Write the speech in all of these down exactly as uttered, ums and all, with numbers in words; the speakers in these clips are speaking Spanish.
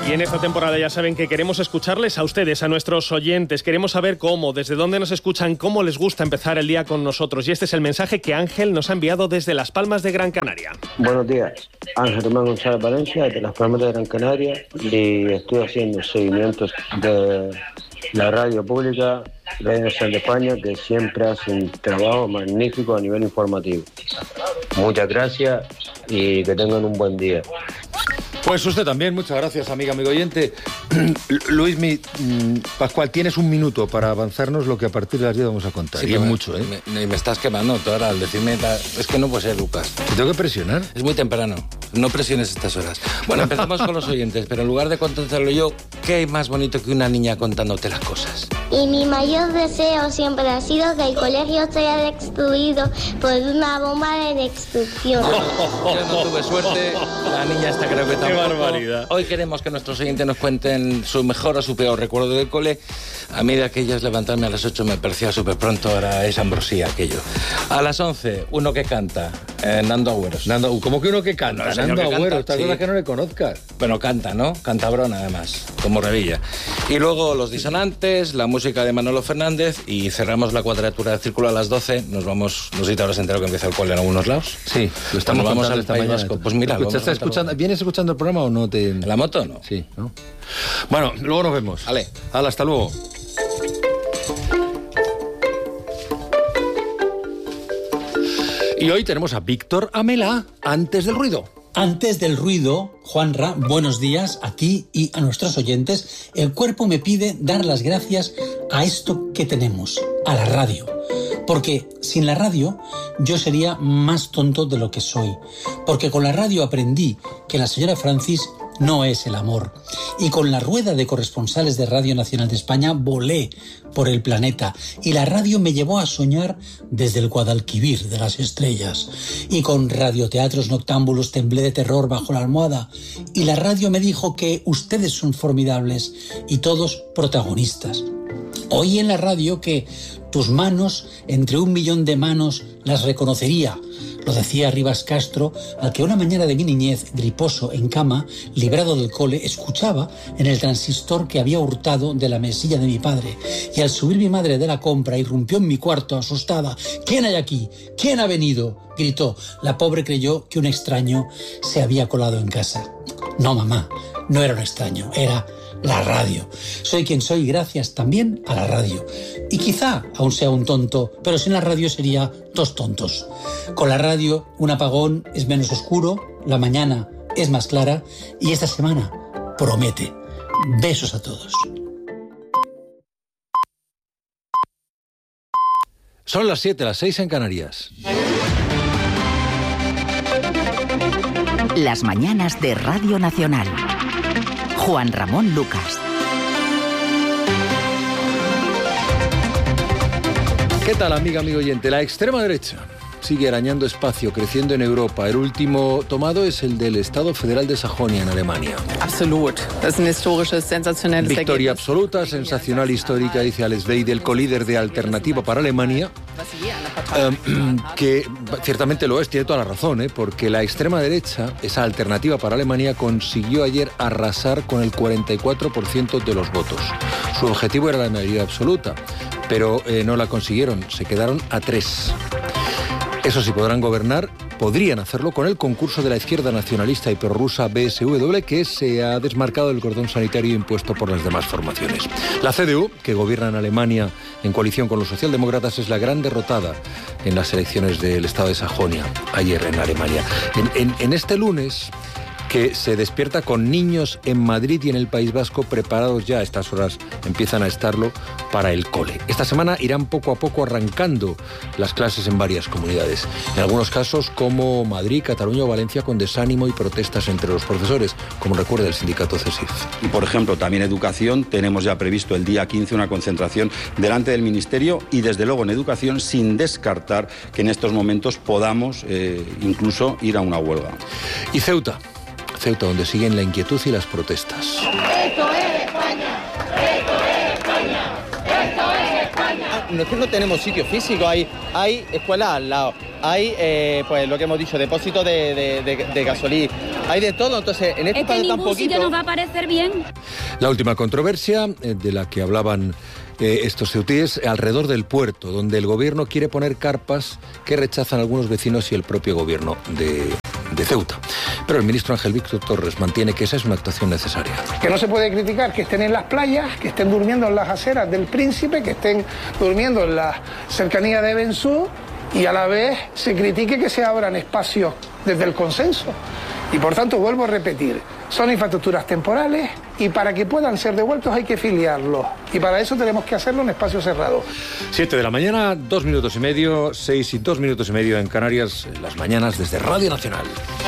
Y en esta temporada ya saben que queremos escucharles a ustedes, a nuestros oyentes. Queremos saber cómo, desde dónde nos escuchan, cómo les gusta empezar el día con nosotros. Y este es el mensaje que Ángel nos ha enviado desde Las Palmas de Gran Canaria. Buenos días, Ángel Román González Valencia, de Las Palmas de Gran Canaria. Y estoy haciendo seguimientos de la radio pública, Radio Nacional de España, que siempre hace un trabajo magnífico a nivel informativo. Muchas gracias y que tengan un buen día. Pues usted también, muchas gracias, amiga, amigo oyente. Luismi, Pascual, tienes un minuto para avanzarnos lo que a partir de las diez vamos a contar. Sí, y es me, mucho, ¿eh? Me, me estás quemando tú ahora al decirme... Ta... Es que no puede ser, Lucas. ¿Te tengo que presionar? Es muy temprano. No presiones estas horas. Bueno, empezamos con los oyentes, pero en lugar de contestarlo yo, ¿qué hay más bonito que una niña contándote las cosas? Y mi mayor deseo siempre ha sido que el colegio sea destruido por una bomba de destrucción. Yo no tuve suerte, la niña esta creo que tampoco. ¡Qué barbaridad! Hoy queremos que nuestros oyentes nos cuenten su mejor o su peor recuerdo del cole. A mí de aquellas levantarme a las ocho me parecía súper pronto, ahora es ambrosía aquello. A las once, uno que canta, eh, Nando Agüeros. Nando, ¿cómo que uno que canta? No, Nando que Agüero, canta, estas sí. cosas que no le conozcas. Bueno, canta, ¿no? Cantabrón, además, como Revilla. Y luego los disonantes, la música de Manolo Fernández y cerramos la cuadratura de círculo a las doce. Nos vamos, no sé si te habrás enterado que empieza el cole en algunos lados. Sí, lo estamos Nos vamos contando al esta País mañana. Vasco. Pues mira, ¿Estás vamos a escuchando, ¿vienes escuchando el programa o no te...? ¿En la moto no? Sí, ¿no? Bueno, luego nos vemos. Vale. Hala, hasta luego. Y hoy tenemos a Víctor Amela, antes del ruido. Antes del ruido, Juanra, buenos días a ti y a nuestros oyentes. El cuerpo me pide dar las gracias a esto que tenemos, a la radio. Porque sin la radio yo sería más tonto de lo que soy. Porque con la radio aprendí que la señora Francis no es el amor. Y con la rueda de corresponsales de Radio Nacional de España volé por el planeta. Y la radio me llevó a soñar desde el Guadalquivir de las estrellas. Y con radioteatros noctámbulos temblé de terror bajo la almohada. Y la radio me dijo que ustedes son formidables y todos protagonistas. Oí en la radio que tus manos, entre un millón de manos, las reconocería. Lo decía Rivas Castro, al que una mañana de mi niñez, griposo en cama, librado del cole, escuchaba en el transistor que había hurtado de la mesilla de mi padre. Y al subir mi madre de la compra, irrumpió en mi cuarto asustada. ¿Quién hay aquí? ¿Quién ha venido?, gritó. La pobre creyó que un extraño se había colado en casa. No, mamá, no era un extraño, era la radio. Soy quien soy gracias también a la radio. Y quizá aún sea un tonto, pero sin la radio sería dos tontos. Con la radio, un apagón es menos oscuro, la mañana es más clara y esta semana promete. Besos a todos. Son las siete, las seis en Canarias. Las mañanas de Radio Nacional. Juan Ramón Lucas. ¿Qué tal, amiga, amigo oyente? La extrema derecha sigue arañando espacio, creciendo en Europa. El último tomado es el del Estado Federal de Sajonia, en Alemania. Absolut. Das ist ein historisches, sensationelles Victoria Ergebnis. absoluta, sensacional, histórica, dice Alex Weidel, el colíder de Alternativa para Alemania, eh, que ciertamente lo es, tiene toda la razón, ¿eh? Porque la extrema derecha, esa Alternativa para Alemania, consiguió ayer arrasar con el cuarenta y cuatro por ciento de los votos. Su objetivo era la mayoría absoluta, pero eh, no la consiguieron, se quedaron a tres. Eso sí, podrán gobernar, podrían hacerlo con el concurso de la izquierda nacionalista y prorrusa B S W, que se ha desmarcado del cordón sanitario impuesto por las demás formaciones. La C D U, que gobierna en Alemania en coalición con los socialdemócratas, es la gran derrotada en las elecciones del Estado de Sajonia, ayer en Alemania. En, en, en este lunes, que se despierta con niños en Madrid y en el País Vasco preparados ya, a estas horas empiezan a estarlo, para el cole. Esta semana irán poco a poco arrancando las clases en varias comunidades. En algunos casos, como Madrid, Cataluña o Valencia, con desánimo y protestas entre los profesores, como recuerda el sindicato CESIF. Y, por ejemplo, también educación, tenemos ya previsto el día quince una concentración delante del Ministerio y, desde luego, en educación, sin descartar que en estos momentos podamos eh, incluso ir a una huelga. Y Ceuta. Ceuta, donde siguen la inquietud y las protestas. ¡Esto es España! ¡Esto es España! ¡Esto es España! Nosotros no tenemos sitio físico, hay, hay escuelas al lado, hay, eh, pues lo que hemos dicho, depósitos de, de, de, de gasolina, Hay de todo, entonces en este es que ningún sitio nos va a parecer bien. La última controversia eh, de la que hablaban eh, estos ceutíes alrededor del puerto, donde el gobierno quiere poner carpas que rechazan algunos vecinos y el propio gobierno de, de Ceuta. Pero el ministro Ángel Víctor Torres mantiene que esa es una actuación necesaria. Que no se puede criticar que estén en las playas, que estén durmiendo en las aceras del Príncipe, que estén durmiendo en la cercanía de Bensú, y a la vez se critique que se abran espacios desde el consenso. Y por tanto, vuelvo a repetir, son infraestructuras temporales y para que puedan ser devueltos hay que filiarlos. Y para eso tenemos que hacerlo en espacio cerrado. Siete de la mañana, dos minutos y medio, seis y dos minutos y medio en Canarias, en las mañanas desde Radio Nacional.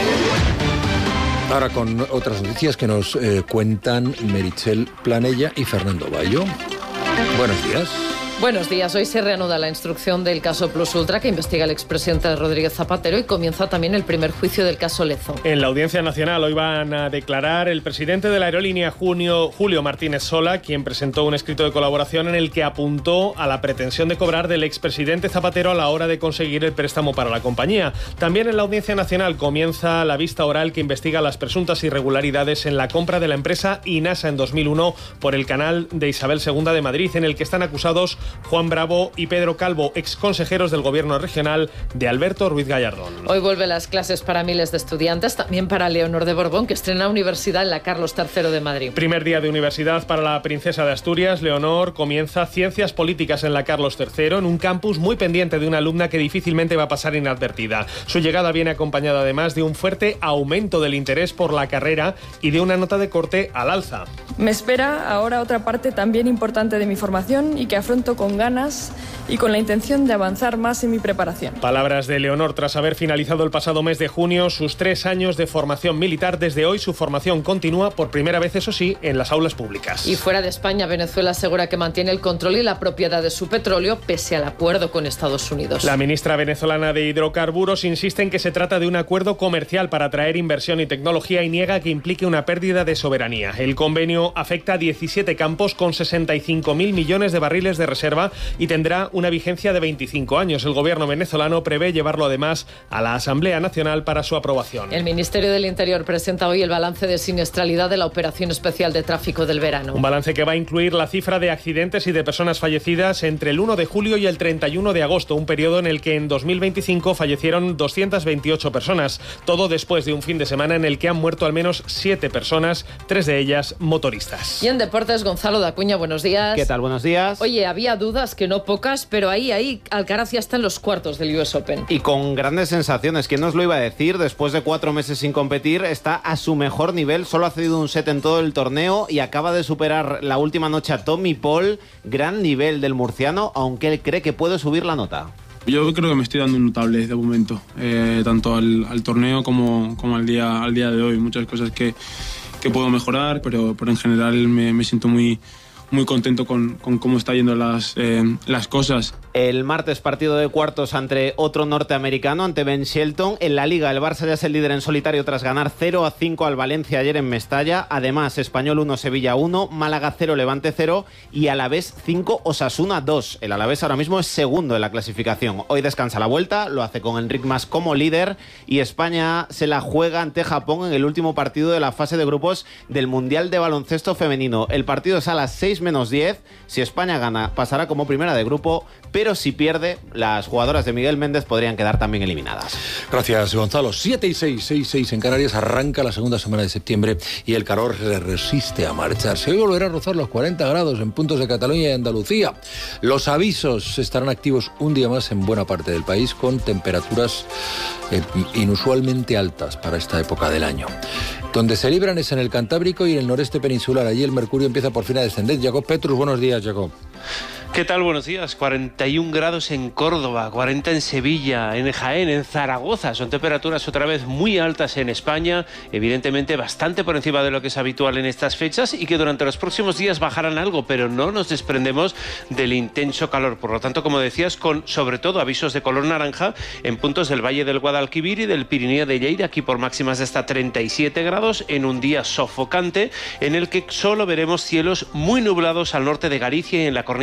Ahora con otras noticias que nos eh, cuentan Meritxell Planella y Fernando Bayo. Buenos días. Buenos días. Hoy se reanuda la instrucción del caso Plus Ultra que investiga al expresidente Rodríguez Zapatero y comienza también el primer juicio del caso Lezo. En la Audiencia Nacional hoy van a declarar el presidente de la aerolínea Junio, Julio Martínez Sola, quien presentó un escrito de colaboración en el que apuntó a la pretensión de cobrar del expresidente Zapatero a la hora de conseguir el préstamo para la compañía. También en la Audiencia Nacional comienza la vista oral que investiga las presuntas irregularidades en la compra de la empresa INASA en dos mil uno por el canal de Isabel segunda de Madrid, en el que están acusados Juan Bravo y Pedro Calvo, exconsejeros del gobierno regional de Alberto Ruiz Gallardón. Hoy vuelven las clases para miles de estudiantes, también para Leonor de Borbón, que estrena universidad en la Carlos tercero de Madrid. Primer día de universidad para la princesa de Asturias. Leonor comienza Ciencias Políticas en la Carlos tercero, en un campus muy pendiente de una alumna que difícilmente va a pasar inadvertida. Su llegada viene acompañada además de un fuerte aumento del interés por la carrera y de una nota de corte al alza. Me espera ahora otra parte también importante de mi formación y que afronto con ganas y con la intención de avanzar más en mi preparación. Palabras de Leonor tras haber finalizado el pasado mes de junio sus tres años de formación militar. Desde hoy su formación continúa por primera vez, eso sí, en las aulas públicas. Y fuera de España, Venezuela asegura que mantiene el control y la propiedad de su petróleo pese al acuerdo con Estados Unidos. La ministra venezolana de Hidrocarburos insiste en que se trata de un acuerdo comercial para atraer inversión y tecnología y niega que implique una pérdida de soberanía. El convenio afecta a diecisiete campos con sesenta y cinco mil millones de barriles de reserva y tendrá una vigencia de veinticinco años. El gobierno venezolano prevé llevarlo además a la Asamblea Nacional para su aprobación. El Ministerio del Interior presenta hoy el balance de siniestralidad de la Operación Especial de Tráfico del Verano. Un balance que va a incluir la cifra de accidentes y de personas fallecidas entre el uno de julio y el treinta y uno de agosto, un periodo en el que en dos mil veinticinco fallecieron doscientas veintiocho personas. Todo después de un fin de semana en el que han muerto al menos siete personas, tres de ellas motoristas. Y en deportes, Gonzalo de Acuña, buenos días. ¿Qué tal? Buenos días. Oye, había dudas, que no pocas, pero ahí, ahí, Alcaraz ya está en los cuartos del U S Open. Y con grandes sensaciones. ¿Quién nos lo iba a decir? Después de cuatro meses sin competir, está a su mejor nivel. Solo ha cedido un set en todo el torneo y acaba de superar la última noche a Tommy Paul. Gran nivel del murciano, aunque él cree que puede subir la nota. Yo creo que me estoy dando un notable de momento, eh, tanto al, al torneo como, como al, día, al día de hoy. Muchas cosas que, que puedo mejorar, pero, pero en general me, me siento muy... muy contento con, con cómo está yendo las, eh, las cosas. El martes partido de cuartos ante otro norteamericano, ante Ben Shelton. En la Liga el Barça ya es el líder en solitario tras ganar cero a cinco al Valencia ayer en Mestalla. Además, Español uno, Sevilla uno, Málaga cero, Levante cero y Alavés cinco, Osasuna dos. El Alavés ahora mismo es segundo en la clasificación. Hoy descansa la vuelta, lo hace con Enric Mas como líder y España se la juega ante Japón en el último partido de la fase de grupos del Mundial de Baloncesto Femenino. El partido es a las seis menos diez. Si España gana, pasará como primera de grupo, pero si pierde, las jugadoras de Miguel Méndez podrían quedar también eliminadas. Gracias, Gonzalo. siete y seis, seis y seis en Canarias. Arranca la segunda semana de septiembre y el calor se resiste a marcharse. Hoy volverá a rozar los cuarenta grados en puntos de Cataluña y Andalucía. Los avisos estarán activos un día más en buena parte del país, con temperaturas eh, inusualmente altas para esta época del año. Donde se libran es en el Cantábrico y en el noreste peninsular. Allí el mercurio empieza por fin a descender. Jacob Petrus, buenos días, Jacob. ¿Qué tal? Buenos días. cuarenta y un grados en Córdoba, cuarenta en Sevilla, en Jaén, en Zaragoza. Son temperaturas otra vez muy altas en España, evidentemente bastante por encima de lo que es habitual en estas fechas y que durante los próximos días bajarán algo, pero no nos desprendemos del intenso calor. Por lo tanto, como decías, con sobre todo avisos de color naranja en puntos del Valle del Guadalquivir y del Pirineo de Lleida, aquí por máximas de hasta treinta y siete grados, en un día sofocante en el que solo veremos cielos muy nublados al norte de Galicia y en la cornisa cantábrica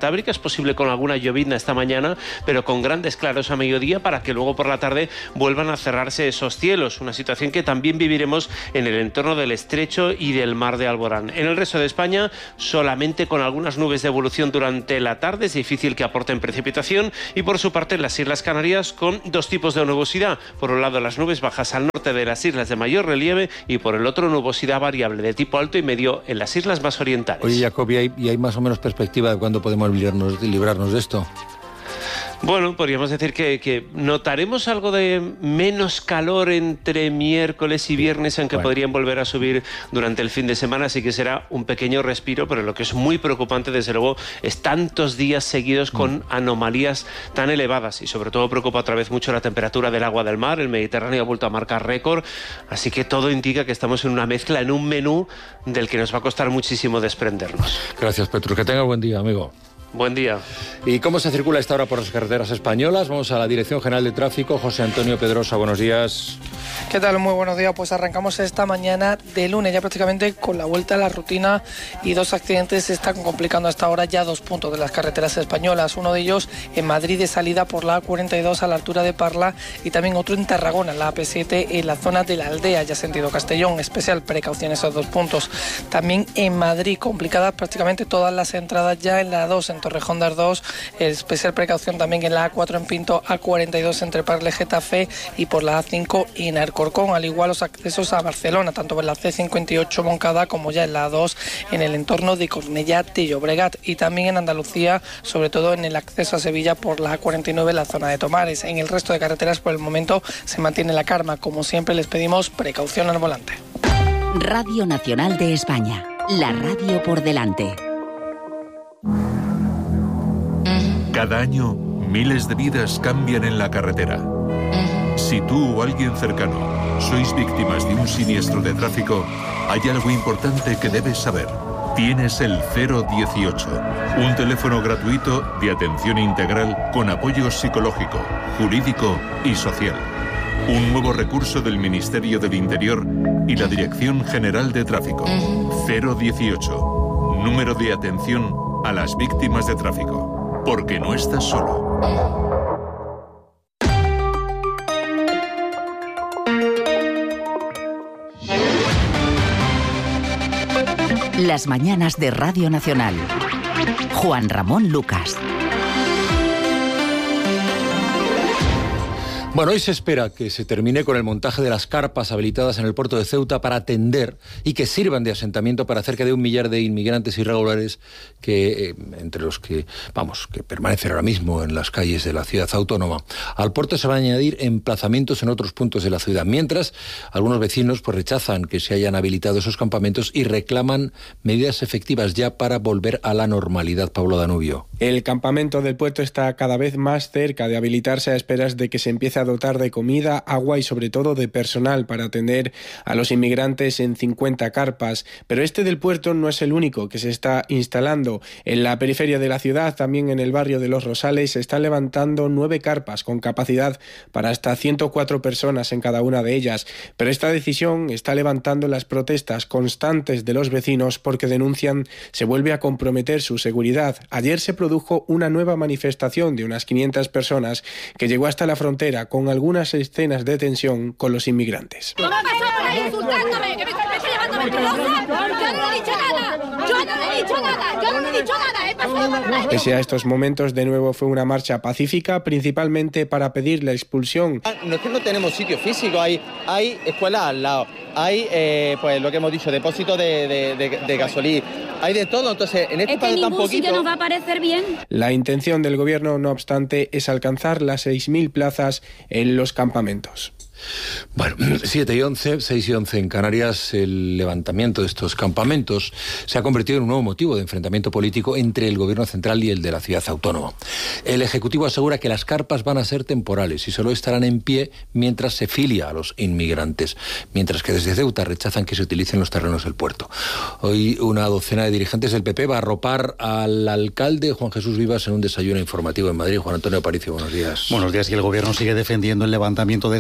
Cantábrica. Es posible con alguna llovizna esta mañana, pero con grandes claros a mediodía, para que luego por la tarde vuelvan a cerrarse esos cielos. Una situación que también viviremos en el entorno del estrecho y del mar de Alborán. En el resto de España, solamente con algunas nubes de evolución durante la tarde. Es difícil que aporten precipitación, y por su parte en las Islas Canarias con dos tipos de nubosidad. Por un lado, las nubes bajas al norte de las islas de mayor relieve, y por el otro, nubosidad variable de tipo alto y medio en las islas más orientales. Oye, Jacob, ¿y hay, y hay más o menos perspectiva de cuándo podemos librarnos, librarnos de esto? Bueno, podríamos decir que, que notaremos algo de menos calor entre miércoles y viernes, aunque bueno, podrían volver a subir durante el fin de semana, así que será un pequeño respiro, pero lo que es muy preocupante, desde luego, es tantos días seguidos con anomalías tan elevadas, y sobre todo preocupa otra vez mucho la temperatura del agua del mar. El Mediterráneo ha vuelto a marcar récord, así que todo indica que estamos en una mezcla, en un menú del que nos va a costar muchísimo desprendernos. Gracias, Petru. Que tenga buen día, amigo. Buen día. ¿Y cómo se circula a esta hora por las carreteras españolas? Vamos a la Dirección General de Tráfico. José Antonio Pedrosa, buenos días. ¿Qué tal? Muy buenos días. Pues arrancamos esta mañana de lunes, ya prácticamente con la vuelta a la rutina, y dos accidentes se están complicando hasta ahora, ya dos puntos de las carreteras españolas. Uno de ellos en Madrid, de salida por la A cuarenta y dos a la altura de Parla, y también otro en Tarragona, la A P siete en la zona de la Aldea, ya sentido Castellón. Especial precaución esos dos puntos. También en Madrid, complicadas prácticamente todas las entradas ya en la A dos, en Torrejón de Ardoz. Especial precaución también en la A cuatro en Pinto, A cuarenta y dos entre Parla y Getafe, y por la A cinco en Alcorcón. Al igual los accesos a Barcelona, tanto en la C cincuenta y ocho Moncada como ya en la A dos en el entorno de Cornellá de Llobregat, y también en Andalucía, sobre todo en el acceso a Sevilla por la A cuarenta y nueve en la zona de Tomares. En el resto de carreteras por el momento se mantiene la calma. Como siempre les pedimos precaución al volante. Radio Nacional de España, la radio por delante. Cada año, miles de vidas cambian en la carretera. Si tú o alguien cercano sois víctimas de un siniestro de tráfico, hay algo importante que debes saber. Tienes el cero dieciocho, un teléfono gratuito de atención integral con apoyo psicológico, jurídico y social. Un nuevo recurso del Ministerio del Interior y la Dirección General de Tráfico. cero dieciocho, número de atención a las víctimas de tráfico. Porque no estás solo. Las mañanas de Radio Nacional. Juan Ramón Lucas. Bueno, hoy se espera que se termine con el montaje de las carpas habilitadas en el puerto de Ceuta para atender y que sirvan de asentamiento para cerca de un millar de inmigrantes irregulares que, eh, entre los que, vamos, que permanecen ahora mismo en las calles de la ciudad autónoma. Al puerto se van a añadir emplazamientos en otros puntos de la ciudad, mientras algunos vecinos pues rechazan que se hayan habilitado esos campamentos y reclaman medidas efectivas ya para volver a la normalidad. Pablo Danubio. El campamento del puerto está cada vez más cerca de habilitarse a esperas de que se empiece a dotar de comida, agua y sobre todo de personal para atender a los inmigrantes en cincuenta carpas. Pero este del puerto no es el único que se está instalando. En la periferia de la ciudad, también en el barrio de Los Rosales, se están levantando nueve carpas con capacidad para hasta ciento cuatro personas en cada una de ellas. Pero esta decisión está levantando las protestas constantes de los vecinos porque denuncian se vuelve a comprometer su seguridad. Ayer se produjo una nueva manifestación de unas quinientas personas que llegó hasta la frontera con algunas escenas de tensión con los inmigrantes. ¿Cómo ha pasado por ahí insultándome? ¿Que me está llamando mentirosa? Yo no le he dicho nada. Yo no le he dicho nada. Yo no le he dicho nada. He pasado por ahí. Pese a estos momentos, de nuevo fue una marcha pacífica, principalmente para pedir la expulsión. No es que no tenemos sitio físico, hay, hay escuelas al lado, hay, eh, pues lo que hemos dicho, depósitos de, de, de, de gasolina, hay de todo, entonces en este es que tan ningún poquito... sitio nos va a parecer bien. La intención del gobierno, no obstante, es alcanzar las seis mil plazas en los campamentos. Bueno, siete y once, seis y once en Canarias, el levantamiento de estos campamentos se ha convertido en un nuevo motivo de enfrentamiento político entre el gobierno central y el de la ciudad autónoma. El Ejecutivo asegura que las carpas van a ser temporales y solo estarán en pie mientras se filia a los inmigrantes, mientras que desde Ceuta rechazan que se utilicen los terrenos del puerto. Hoy una docena de dirigentes del P P va a arropar al alcalde Juan Jesús Vivas en un desayuno informativo en Madrid. Juan Antonio Aparicio, buenos días. Buenos días. Y el gobierno sigue defendiendo el levantamiento de estas carpas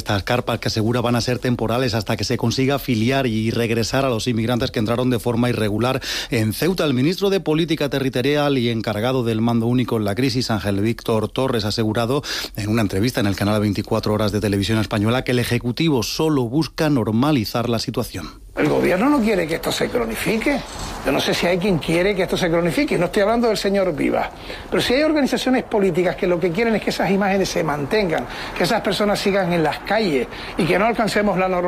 que asegura van a ser temporales hasta que se consiga filiar y regresar a los inmigrantes que entraron de forma irregular en Ceuta. El ministro de Política Territorial y encargado del mando único en la crisis, Ángel Víctor Torres, ha asegurado en una entrevista en el canal veinticuatro horas de Televisión Española que el Ejecutivo solo busca normalizar la situación. El gobierno no quiere que esto se cronifique. Yo no sé si hay quien quiere que esto se cronifique. No estoy hablando del señor Vivas. Pero si hay organizaciones políticas que lo que quieren es que esas imágenes se mantengan, que esas personas sigan en las calles y que no alcancemos la normalidad,